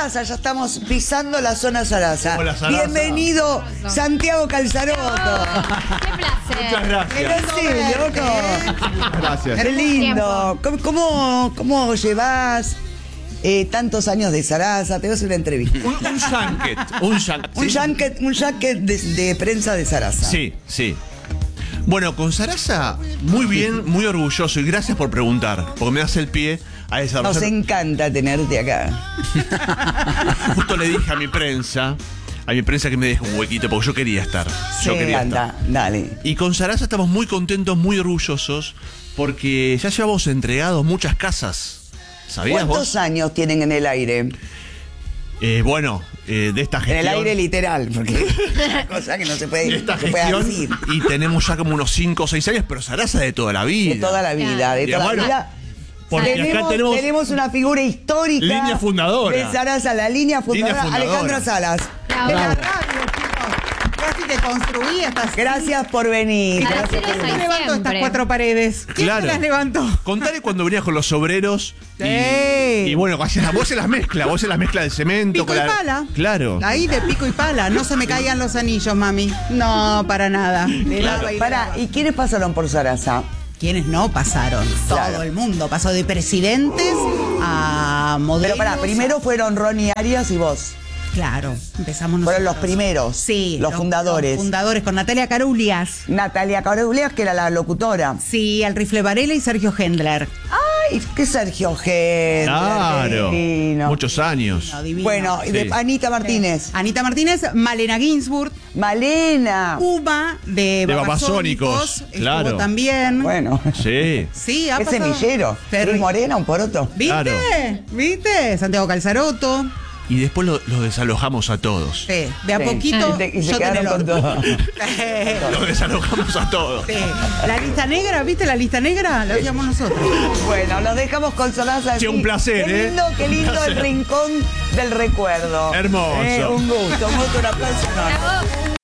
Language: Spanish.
Sarasa, ya estamos pisando la zona Sarasa. Hola, Sarasa. Bienvenido, Santiago Calzaroto. Qué placer. Muchas gracias. Sí, loco. Gracias. Qué lindo. ¿Cómo llevas tantos años de Sarasa? Te voy a hacer una entrevista. Un jacket de prensa de Sarasa. Sí, sí. Bueno, con Sarasa, muy bien, muy orgulloso y gracias por preguntar, porque me das el pie a desarrollar. Nos encanta tenerte acá. Justo le dije a mi prensa que me deje un huequito, porque yo quería estar. Yo quería estar. Dale. Y con Sarasa estamos muy contentos, muy orgullosos, porque ya llevamos entregados muchas casas. ¿Sabías ¿Cuántos vos? años tienen en el aire? De esta gestión. En el aire literal, porque es una cosa que no se puede, De esta no se puede gestión, decir. y tenemos ya como unos 5 o 6 años, pero Sarasa de toda la vida. De toda la vida, de Y toda bueno, la vida. porque acá Tenemos una figura histórica. Línea fundadora. De Sarasa, la línea fundadora, Alejandra Salas. Bravo. De la radio, chicos. Casi que construí estas. Gracias por venir. Gracias. Gracias por Ahí ¿Quién venir. levantó siempre. estas 4 paredes? ¿Quién Claro. te las levantó? Contale cuando venías con los obreros. Sí. Y bueno, vos se las mezcla de cemento. Pico y pala. Claro. Ahí de pico y pala. No se me caigan los anillos, mami. No, para nada. Le lava y le Pará, lava. ¿y quiénes pasaron por Sarasa? ¿Quiénes no pasaron? Claro. Todo el mundo. Pasó de presidentes a modelos. Pero pará, primero fueron Ronnie Arias y vos. Claro, empezamos nosotros. Fueron los primeros. Sí. Los fundadores. Los fundadores con Natalia Carulias. Natalia Carulias, que era la locutora. Sí, el Rifle Varela y Sergio Hendler. Ay, qué Sergio Hendler. Claro. qué divino. Muchos años. No, divino. Bueno, y de Sí. Anita Martínez. Anita Martínez, Malena Ginsburg, Malena. Uma de Babasónicos, Babasónicos, claro. estuvo también. Bueno. Sí. Sí, ha Qué pasado. semillero. Pero- Luis Morena, un poroto. ¿Viste? Claro. ¿Viste? Santiago Calzaroto. Y después los desalojamos a todos. Sí, de a Sí. poquito. Y se yo quedaron con tengo el todo. orto. Los desalojamos a todos. Sí. La lista negra, ¿viste la lista negra? La hacíamos nosotros. Bueno, los dejamos con Sarasa. Che, un placer, Qué lindo Un placer. el rincón del recuerdo. Hermoso. Un gusto, un aplauso enorme. Bravo.